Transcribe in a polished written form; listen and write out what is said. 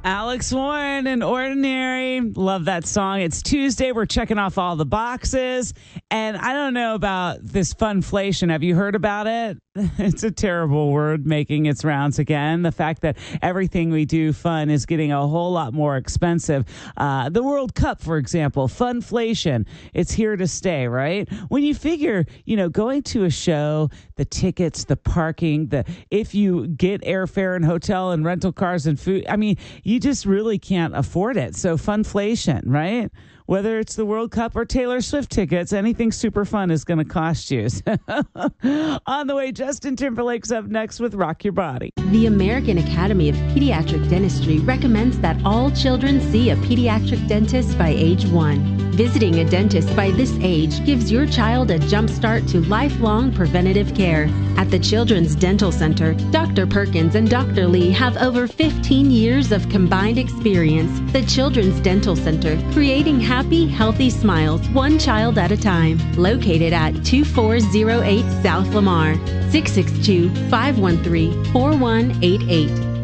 Alex Warren and Ordinary. Love that song. It's Tuesday. We're checking off all the boxes. And I don't know about this funflation. Have you heard about it? It's a terrible word making its rounds again. The fact that everything we do fun is getting a whole lot more expensive. The World Cup, for example, funflation. It's here to stay, right? When you figure, going to a show, the tickets, the parking, if you get airfare and hotel and rental cars and food, you just really can't afford it. So funflation, right? Whether it's the World Cup or Taylor Swift tickets, anything super fun is going to cost you. On the way, Justin Timberlake's up next with Rock Your Body. The American Academy of Pediatric Dentistry recommends that all children see a pediatric dentist by age 1. Visiting a dentist by this age gives your child a jump start to lifelong preventative care. At the Children's Dental Center, Dr. Perkins and Dr. Lee have over 15 years of combined experience. The Children's Dental Center, creating happy, healthy smiles, one child at a time. Located at 2408 South Lamar, 662-513-4188.